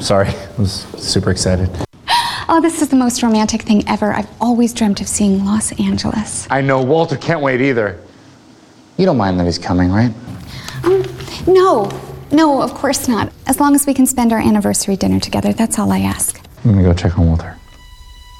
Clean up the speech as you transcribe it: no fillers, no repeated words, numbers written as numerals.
Sorry, I was super excited. Oh, this is the most romantic thing ever. I've always dreamt of seeing Los Angeles. I know, Walter can't wait either. You don't mind that he's coming, right? No, of course not. As long as we can spend our anniversary dinner together, that's all I ask. I'm gonna go check on Walter.